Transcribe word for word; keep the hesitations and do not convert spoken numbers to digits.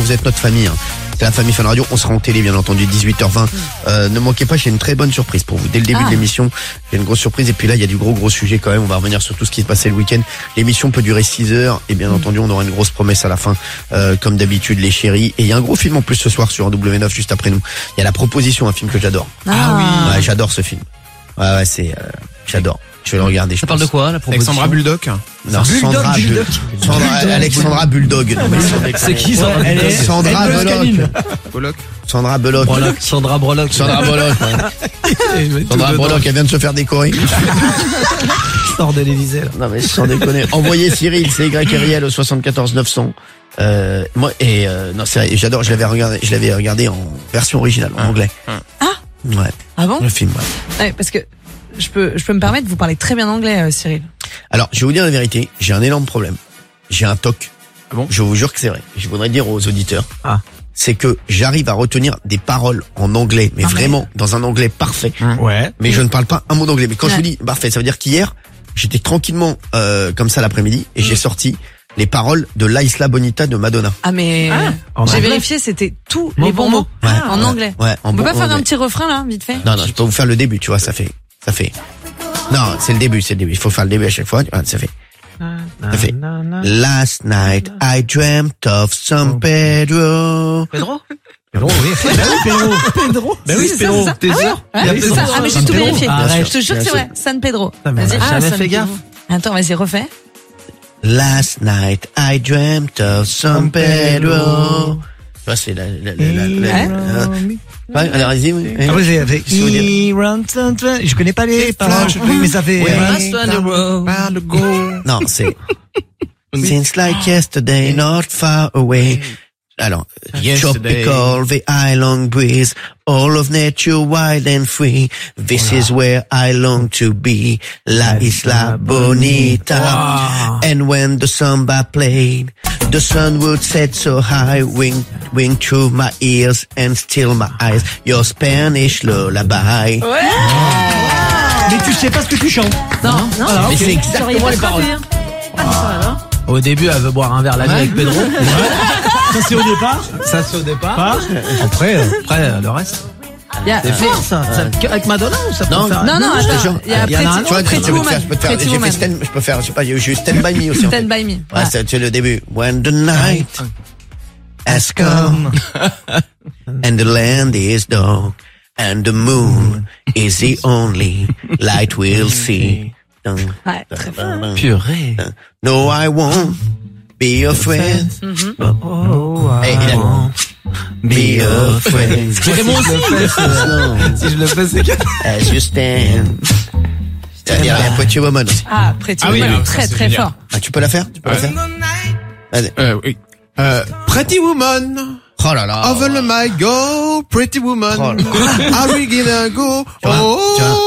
vous êtes notre famille. Hein. C'est la famille Fun Radio. On sera en télé, bien entendu, dix-huit heures vingt. Euh, ne manquez pas, j'ai une très bonne surprise pour vous. Dès le début ah. de l'émission, j'ai une grosse surprise. Et puis là, il y a du gros, gros sujet quand même. On va revenir sur tout ce qui s'est passé le week-end. L'émission peut durer six heures. Et bien mmh. entendu, on aura une grosse promesse à la fin, euh, comme d'habitude, les chéris. Et il y a un gros film en plus ce soir sur W neuf, juste après nous. Il y a La Proposition, un film que j'adore. Ah oui. Ouais, j'adore ce film. Ouais, ouais, c'est, euh, j'adore. Je vais le regarder. Ça parle de quoi, La Proposition? Alexandra Bulldog? Non, Sandra Bulldog. Sandra, Alexandra Bulldog. Non, mais c'est qui, Sandra ouais, Bulldog? Sandra Bullock. Sandra Bullock. Brolock. Sandra Brolock. Sandra Bullock. Ouais. Sandra Bullock, elle vient de se faire décorer. Sors de l'Élysée, là. Non, mais sans déconner. Envoyez Cyril, c'est Y Riel au soixante-quatorze neuf cents. Euh, moi, et, euh, non, c'est, j'adore, je l'avais regardé, je l'avais regardé en version originale, en anglais. Ah. Ouais. Ah bon? Le film, ouais. Ouais, parce que, je peux, je peux me permettre, vous parlez très bien anglais, euh, Cyril. Alors, je vais vous dire la vérité, j'ai un énorme problème. J'ai un toc. Ah bon? Je vous jure que c'est vrai. Je voudrais dire aux auditeurs. Ah. C'est que j'arrive à retenir des paroles en anglais, mais ah vraiment, mais... dans un anglais parfait. Ouais. Mais mmh. je ne parle pas un mot d'anglais. Mais quand ouais. je vous dis parfait, ça veut dire qu'hier, j'étais tranquillement, euh, comme ça l'après-midi, et mmh. j'ai sorti les paroles de La Isla Bonita de Madonna. Ah mais ah, j'ai vérifié, c'était tous les bons mots ouais, en ouais, anglais. Ouais, en On bon, peut pas faire anglais. un petit refrain là, vite fait? Non, non, je peux vous faire le début, tu vois, ça fait, ça fait. Non, c'est le début, c'est le début. Il faut faire le début à chaque fois. Ça fait. Ça fait. Last night I dreamt of San Pedro. Pedro? Pedro, oui. Pedro. Pedro. Ben oui, Pedro. T'es sûr? Ah mais j'ai tout vérifié. Je te jure que c'est vrai. San Pedro. Vas-y. Ah, jamais fait gaffe. Attends, vas-y, refais. Last night I dreamt of San Pedro. Ça c'est la la la la. Ouais, alors vas-y. Oui. Ah oui, avec. Je connais pas les paroles, mais ça fait. Non, c'est. Seems like yesterday, not far away. Alors, tropical, the island breeze, all of nature wild and free. This is where I long to be, La Isla Bonita. Wow. And when the samba played, the sun would set so high, wing, wing through my ears and still my eyes. Your Spanish lullaby. Ouais. Mais tu sais pas ce que tu chantes. Non, non. Alors, mais okay. C'est exactement les paroles. Ah. Au début, elle veut boire un verre la nuit ouais. avec Pedro. Ouais. Ça c'est au départ. Ça c'est au départ. Pas. Après, après le reste. Yeah. C'est fort ça. ça. Avec Madonna ou ça peut non, faire non, non, attends. Il y a Pretty Woman. Tu vois, je peux te faire, je peux te faire, j'ai fait Stand, je peux faire, je sais pas, j'ai eu Stand By Me aussi. Stand By Me. Ouais, c'est le début. When the night has come and the land is dark and the moon is the only light we'll see. Ouais, très fort. Purée. No, I won't be afraid. Mm-hmm. Oh, I hey, won't be afraid. Si je le fais, si je le fais, c'est que... As you stand. Il y a Pretty Woman aussi. Ah, Pretty ah, Woman, oui, très ça, très fort. Ah, tu peux la faire? Tu peux ouais. la faire? Vas-y. Euh, oui. Euh, Pretty Woman. Oh là là. Over my go, Pretty Woman. Oh là là. Are we gonna go? Tu vois, Oh. tu vois.